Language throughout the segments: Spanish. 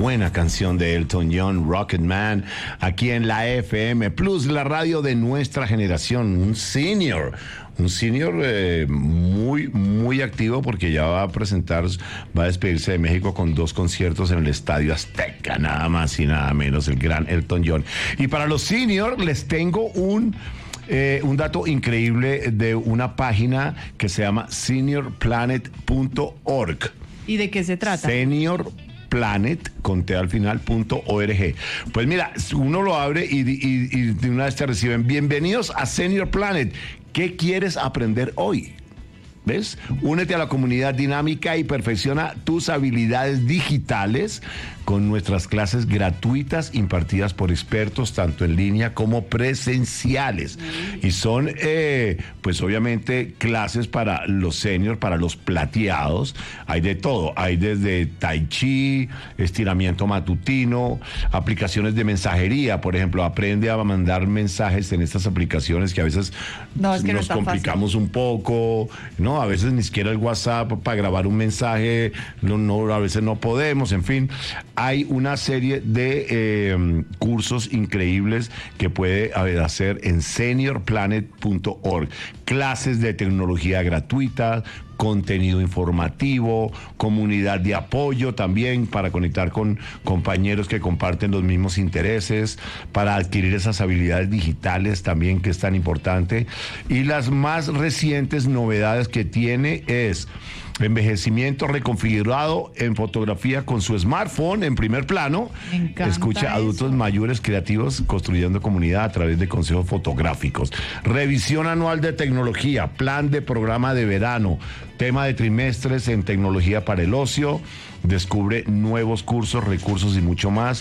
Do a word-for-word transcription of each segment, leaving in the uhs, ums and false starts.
buena canción de Elton John, Rocket Man, aquí en la F M Plus, la radio de nuestra generación, un senior. Un senior eh, muy, muy activo porque ya va a presentar, va a despedirse de México con dos conciertos en el Estadio Azteca, nada más y nada menos, el gran Elton John. Y para los seniors les tengo un... Eh, un dato increíble de una página que se llama senior planet punto org. ¿Y de qué se trata? Senior Planet, con T al final, punto org. Pues mira, uno lo abre y, y, y de una vez te reciben. Bienvenidos a Senior Planet. ¿Qué quieres aprender hoy? ¿Ves? Únete a la comunidad dinámica y perfecciona tus habilidades digitales con nuestras clases gratuitas impartidas por expertos tanto en línea como presenciales. Y son, eh, pues obviamente, clases para los seniors, para los plateados. Hay de todo. Hay desde tai chi, estiramiento matutino, aplicaciones de mensajería. Por ejemplo, aprende a mandar mensajes en estas aplicaciones que a veces no, es que nos no complicamos fácil. un poco, ¿no? A veces ni siquiera el WhatsApp para grabar un mensaje, no, no, a veces no podemos, en fin. Hay una serie de eh, cursos increíbles que puede hacer en senior planet punto org. Clases de tecnología gratuita, contenido informativo, comunidad de apoyo también para conectar con compañeros que comparten los mismos intereses, para adquirir esas habilidades digitales también que es tan importante. Y las más recientes novedades que tiene es envejecimiento reconfigurado en fotografía con su smartphone en primer plano. Escucha a adultos mayores creativos construyendo comunidad a través de consejos fotográficos. Revisión anual de tecnología, plan de programa de verano, tema de trimestres en tecnología para el ocio. Descubre nuevos cursos, recursos y mucho más.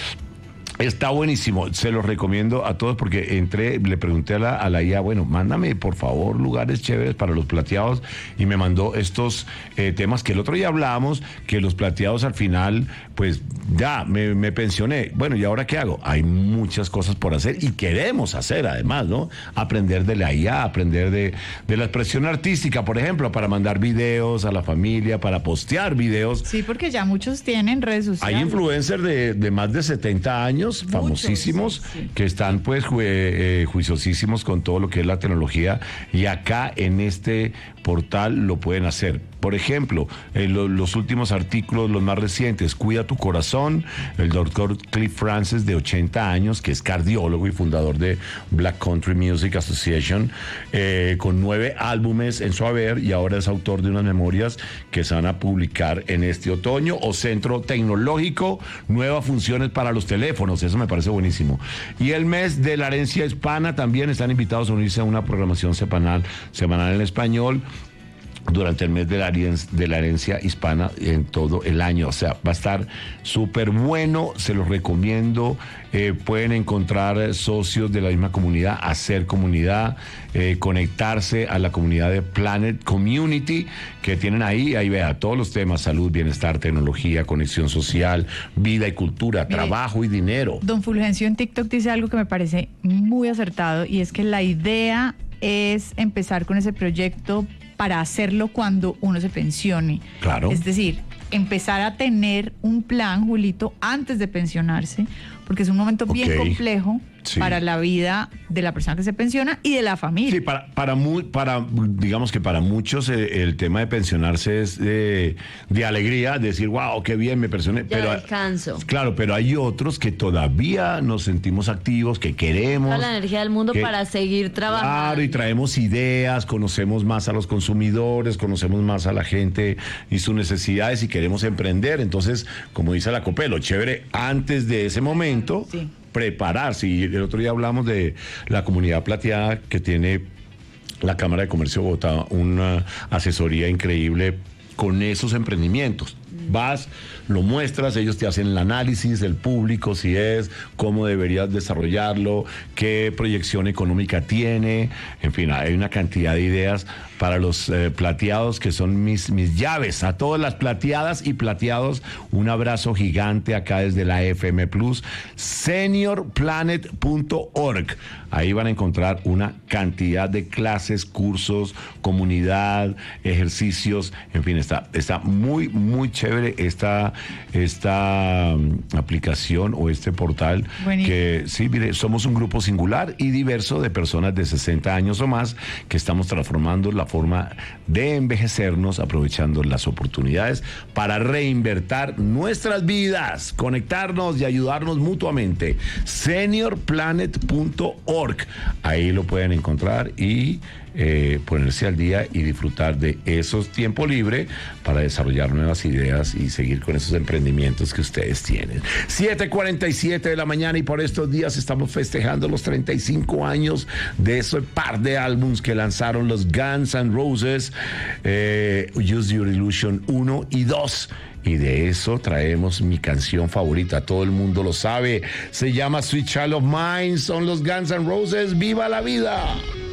Está buenísimo, se los recomiendo a todos porque entré, le pregunté a la, a la I A, bueno, mándame por favor lugares chéveres para los plateados y me mandó estos eh, temas que el otro día hablábamos, que los plateados al final, pues ya me, me pensioné. Bueno, ¿y ahora qué hago? Hay muchas cosas por hacer y queremos hacer además, ¿no? Aprender de la I A, aprender de, de la expresión artística, por ejemplo, para mandar videos a la familia, para postear videos. Sí, porque ya muchos tienen redes sociales. Hay influencers de, de más de setenta años, muchos, famosísimos, sí, sí. que están pues ju- eh, juiciosísimos con todo lo que es la tecnología, y acá en este portal lo pueden hacer. Por ejemplo, en lo, los últimos artículos, los más recientes, Cuida tu corazón, el doctor Cliff Francis, de ochenta años, que es cardiólogo y fundador de Black Country Music Association, eh, con nueve álbumes en su haber, y ahora es autor de unas memorias que se van a publicar en este otoño. O Centro Tecnológico, nuevas funciones para los teléfonos, eso me parece buenísimo. Y el mes de la herencia hispana, también están invitados a unirse a una programación semanal, semanal en español, durante el mes de la, de la herencia hispana en todo el año. O sea, va a estar súper bueno, se los recomiendo. Eh, pueden encontrar socios de la misma comunidad, hacer comunidad, eh, conectarse a la comunidad de Planet Community que tienen ahí. Ahí vea todos los temas: salud, bienestar, tecnología, conexión social, vida y cultura, Mire, trabajo y dinero. Don Fulgencio en TikTok dice algo que me parece muy acertado, y es que la idea es empezar con ese proyecto para hacerlo cuando uno se pensione. Claro. Es decir, empezar a tener un plan, Julito, antes de pensionarse, porque es un momento okay. bien complejo sí. para la vida de la persona que se pensiona y de la familia. Sí, para, para, muy, para digamos que para muchos eh, el tema de pensionarse es de, de alegría, decir, wow, qué bien, me pensioné. Ya pero descanso. Claro, pero hay otros que todavía nos sentimos activos, que queremos. Toda la energía del mundo que, para seguir trabajando. Claro, y traemos ideas, conocemos más a los consumidores, conocemos más a la gente y sus necesidades, y queremos emprender. Entonces, como dice la Copelo, chévere, antes de ese momento, sí. prepararse. Y el otro día hablamos de la comunidad plateada que tiene la Cámara de Comercio de Bogotá, una asesoría increíble con esos emprendimientos. Vas, lo muestras, ellos te hacen el análisis, el público, si es, cómo deberías desarrollarlo, qué proyección económica tiene, en fin, hay una cantidad de ideas para los eh, plateados que son mis, mis llaves. A todas las plateadas y plateados, un abrazo gigante acá desde la F M Plus, senior planet punto org. Ahí van a encontrar una cantidad de clases, cursos, comunidad, ejercicios, en fin, está, está muy, muy chévere chévere esta, esta um, aplicación o este portal. Buenísimo. Que sí, mire, somos un grupo singular y diverso de personas de sesenta años o más que estamos transformando la forma de envejecernos, aprovechando las oportunidades para reinvertir nuestras vidas, conectarnos y ayudarnos mutuamente. senior planet punto org, ahí lo pueden encontrar y eh, ponerse al día y disfrutar de esos tiempo libre para desarrollar nuevas ideas y seguir con esos emprendimientos que ustedes tienen. siete cuarenta y siete de la mañana y por estos días estamos festejando los treinta y cinco años de ese par de álbums que lanzaron los Guns N' Roses, eh, Use Your Illusion uno y dos. Y de eso traemos mi canción favorita, todo el mundo lo sabe, se llama Sweet Child of Mine, son los Guns N' Roses, ¡viva la vida!